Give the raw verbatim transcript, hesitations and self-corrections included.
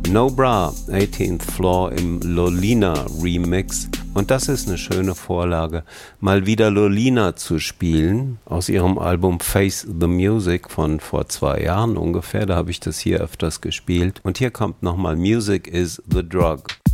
No Bra, eighteenth Floor im Lolina Remix. Und das ist eine schöne Vorlage, mal wieder Lolina zu spielen, aus ihrem Album Face the Music von vor zwei Jahren ungefähr. Da habe ich das hier öfters gespielt. Und hier kommt nochmal Music is the Drug.